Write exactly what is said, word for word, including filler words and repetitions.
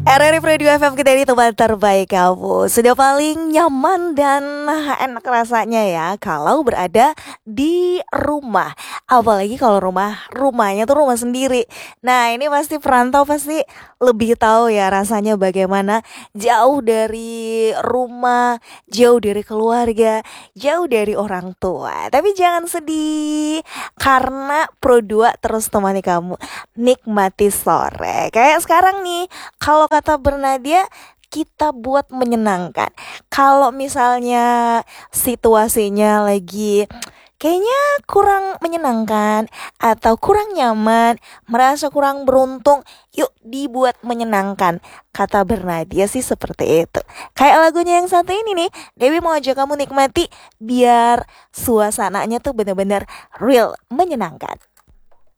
R R F Radio F M, kita ini teman terbaik kamu. Sudah paling nyaman dan enak rasanya ya kalau berada di rumah. Apalagi kalau rumah rumahnya tuh rumah sendiri. Nah, ini pasti perantau pasti lebih tahu ya rasanya bagaimana jauh dari rumah, jauh dari keluarga, jauh dari orang tua. Tapi jangan sedih karena Pro dua terus temani kamu. Nikmati sore. Kayak sekarang nih, kalau kata Bernadia, kita buat menyenangkan. Kalau misalnya situasinya lagi kayaknya kurang menyenangkan atau kurang nyaman, merasa kurang beruntung, yuk dibuat menyenangkan. Kata Bernadia sih seperti itu. Kayak lagunya yang satu ini nih, Dewi mau ajak kamu nikmati biar suasananya tuh benar-benar real menyenangkan.